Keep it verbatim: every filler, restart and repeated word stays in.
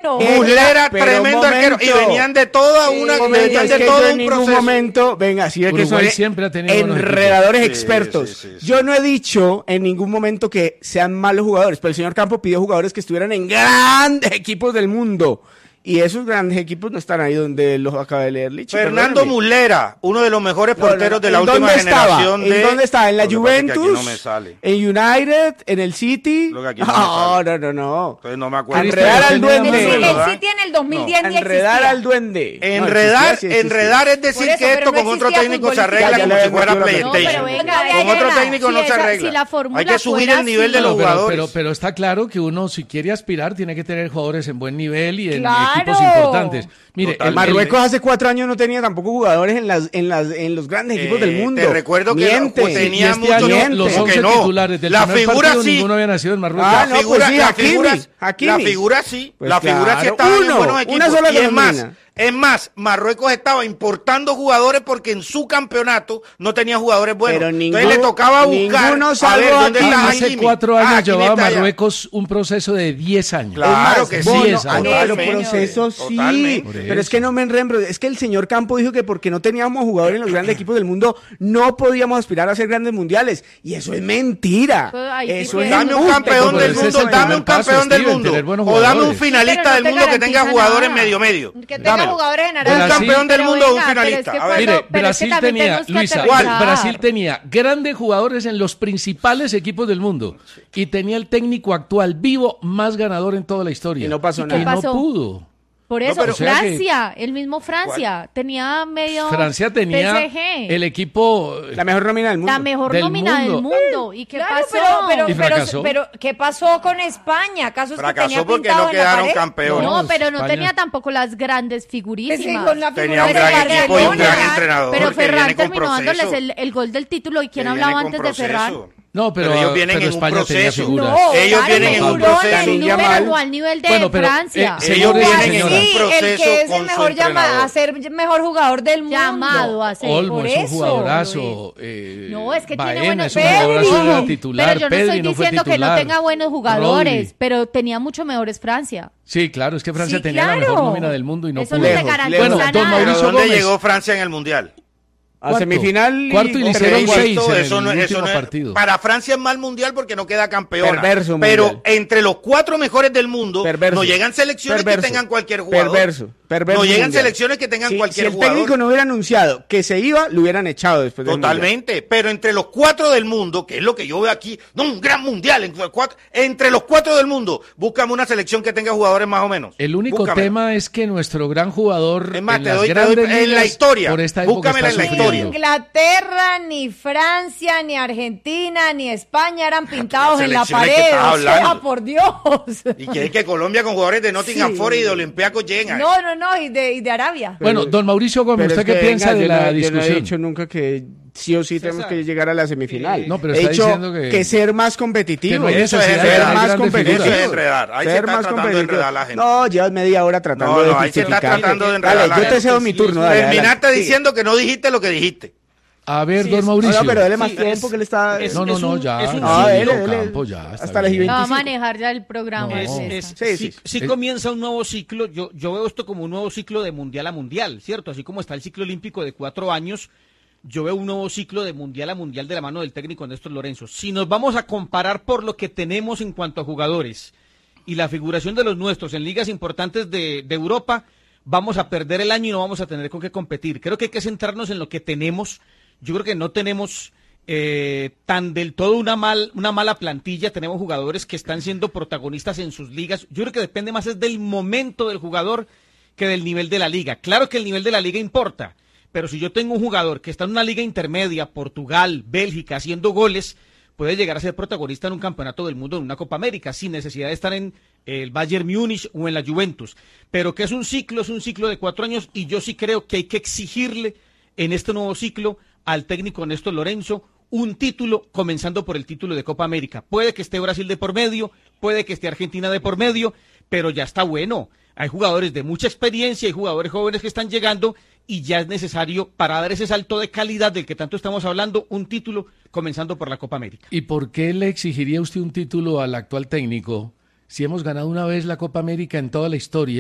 arquero. Muslera, tremendo arquero. Y venían de toda una, sí, venían es de que todo yo en un ningún proceso. momento, venga, sí es que Uruguay son siempre ha tenido buenos enredadores equipos. expertos. Sí, sí, sí, sí. Yo no he dicho en ningún momento que sean malos jugadores, pero el señor Campo pidió jugadores que estuvieran en grandes equipos del mundo. Y esos grandes equipos no están ahí donde los acaba de leer Lichi. Fernando perdóneme. Muslera, uno de los mejores No, no, porteros de ¿en la última dónde estaba? generación. ¿En de... dónde estaba? ¿En la Lo que pasa es que aquí Juventus? no me sale. ¿En United? ¿En el City? Lo que aquí no me No, sale. no, no, no. Entonces no me acuerdo. Enredar al El, duende. el City en el dos mil diez ni Enredar existía. al duende. No, Enredar, existía, sí existía. enredar es decir Por eso, que pero esto no con otro existía técnico se fútbol. arregla Ya, ya como le si fuera metió la mano. No, pero PlayStation. venga, Con venga, otro venga. técnico Si no se esa- arregla. si la fórmula Hay que subir fuera el nivel de así. los Pero, jugadores. pero, pero está claro que uno, si quiere aspirar, tiene que tener jugadores en buen nivel y en ¡Claro! equipos importantes. Mire, Total. el- Marruecos el- hace cuatro años no tenía tampoco jugadores en las en las en los grandes equipos Eh, del mundo. te recuerdo que Miente. pues, tenía y este mucho- año Miente. los ¿Cómo que once no? titulares del La primer figura partido, sí. ninguno había nacido en Marruecos. Ah, La no, figura, pues sí, la Hakimi, figura, Hakimi. la figura sí, Pues la figura sí claro. estaba en Uno, buenos una equipos. sola Y es más, denomina. es más, Marruecos estaba importando jugadores porque en su campeonato no tenía jugadores buenos. Pero Entonces ninguno- le tocaba buscar ninguno a ver salvo dónde Hakimi. está Hace Hakimi. cuatro Ah, años Hakimi llevaba está allá. Marruecos un proceso de diez años. Claro Es que más, sí. Bono, diez ah, años. no, pero Totalmente. procesos sí. Totalmente. Por Pero es eso. que no me enrembro. Es que el señor Campo dijo que porque no teníamos jugadores en los grandes equipos del mundo, no podíamos aspirar a ser grandes mundiales. Y eso es mentira. Pues ahí sí Eso que- es Dame un embuste. campeón pero del ese es mundo, el dame primer un paso, campeón del Steven, mundo. tener buenos O dame un jugadores. finalista Pero no del te mundo que tenga garantiza jugadores nada. medio medio. Que tenga Dámelo. jugadores en Un Arabia. Brasil- campeón del Pero mundo o un venga, pero es finalista. que A ver. cuando- Mire, pero es que Brasil también tenía, tenemos que Luisa, aterrizar. Brasil tenía grandes jugadores en los principales equipos del mundo y tenía el técnico actual vivo más ganador en toda la historia. Y no pasó Y nada. no pasó? pudo. Por No, eso, pero- O sea que- Francia, el mismo Francia, tenía medio Francia tenía P S G, el equipo. La mejor nómina del mundo. la mejor del nómina del mundo. mundo. ¿Y qué Claro, pasó? pero, pero, Y pero, fracasó. pero, ¿qué pasó con España? ¿Acaso es que Fracasó tenía porque pintado no en la quedaron pared? campeones. No, pero no España. tenía tampoco las grandes figurísimas. Es que con la Tenía figura un de gran Barcelona. equipo y un gran Ferran- entrenador Pero que Ferran viene con terminó proceso. dándoles el, el gol del título. ¿Y quién Que hablaba viene con antes de Ferran? proceso. No, pero, Pero ellos vienen pero en un España tenía proceso. figuras. No, Ellos claro, vienen en un figurón, proceso. el Lamine Pero Yamal. no al nivel de Bueno, pero, Francia. eh, Ellos vienen en señora. un Sí, el proceso que es con el su mejor llama entrenador. a ser mejor jugador del mundo. Llamado a ser. Olmo por es un eso, jugadorazo. eh, No, es que tiene Baena buenos es un jugadorazo, Pedri. era titular. Pero yo no Pedri estoy no fue diciendo que no titular. tenga buenos jugadores, Rodri. pero tenía mucho mejores Francia. Sí, claro, es que Francia Sí, tenía la claro. mejor nómina del mundo y no Eso pudo. no te Lejos, garantiza lejos. Bueno, don nada. Pero Mauricio ¿dónde Gómez. llegó Francia en el Mundial? A Cuarto. semifinal y Cuarto y le tercer hicieron lugar. seis en Eso el no, eso último no es- partido. Para Francia es mal mundial porque no queda campeona. Perverso pero mundial. entre los cuatro mejores del mundo Perverso. no llegan selecciones Perverso. que tengan cualquier jugador. Perverso, perverso No llegan mundial. selecciones que tengan Si- cualquier si el jugador. técnico no hubiera anunciado que se iba, lo hubieran echado después del mundial. Totalmente, pero entre los cuatro del mundo, que es lo que yo veo aquí, no un gran mundial, entre los cuatro, entre los cuatro del mundo, búscame una selección que tenga jugadores más o menos. El único Búscamela. tema es que nuestro gran jugador Es más, en te las doy- te grandes doy- en la ligas, historia, por esta época búscamela está en la Ni sufriendo. Inglaterra, ni Francia, ni Argentina, ni España eran pintados en la selecciones que pared. estás O sea, hablando. por Dios. Y que, que Colombia con jugadores de Nottingham Sí. Forest y de Olympiacos lleguen a No, no, no, y de, y de Arabia. Bueno, don Mauricio Gómez, Pero ¿usted es qué que, piensa venga, de yo la no- Yo no discusión? he dicho nunca que sí o sí tenemos que llegar a la semifinal. No, pero he está dicho diciendo que- ser más competitivo. que no hay Eso es necesidad enredar, ser hay más grandes competitivo. figuras. Eso es enredar, ahí se Ser está más tratando de competitivo. enredar a la gente. No, llevas media hora tratando No, de no, ahí se está justificar. tratando de enredar Dale, a la yo te gente. cedo mi turno. dale, Terminaste adelante. diciendo que no dijiste lo que dijiste. A ver, Sí, don es- No, Mauricio. no, pero dele más Sí, tiempo es- que le está... es- No, no, no, un- ya. es un Ah, sí, dele, don dele. Campo, ya, está Hasta las bien. No va a veinticinco. manejar ya el programa. No. Es- César. es- Sí, sí, sí. sí Eh, comienza un nuevo ciclo. Yo, yo veo esto como un nuevo ciclo de mundial a mundial, ¿cierto? Así como está el ciclo olímpico de cuatro años, yo veo un nuevo ciclo de mundial a mundial de la mano del técnico Néstor Lorenzo. Si nos vamos a comparar por lo que tenemos en cuanto a jugadores y la figuración de los nuestros en ligas importantes de, de Europa, vamos a perder el año y no vamos a tener con qué competir. Creo que hay que centrarnos en lo que tenemos. Yo creo que no tenemos eh, tan del todo una, mal, una mala plantilla. Tenemos jugadores que están siendo protagonistas en sus ligas. Yo creo que depende más es del momento del jugador que del nivel de la liga. Claro que el nivel de la liga importa, pero si yo tengo un jugador que está en una liga intermedia, Portugal, Bélgica, haciendo goles, puede llegar a ser protagonista en un campeonato del mundo, en una Copa América, sin necesidad de estar en el Bayern Múnich o en la Juventus. Pero que es un ciclo, es un ciclo de cuatro años, y yo sí creo que hay que exigirle en este nuevo ciclo al técnico Néstor Lorenzo un título, comenzando por el título de Copa América. Puede que esté Brasil de por medio, puede que esté Argentina de por medio, pero ya está bueno. Hay jugadores de mucha experiencia, hay jugadores jóvenes que están llegando, y ya es necesario, para dar ese salto de calidad del que tanto estamos hablando, un título comenzando por la Copa América. ¿Y por qué le exigiría usted un título al actual técnico si hemos ganado una vez la Copa América en toda la historia?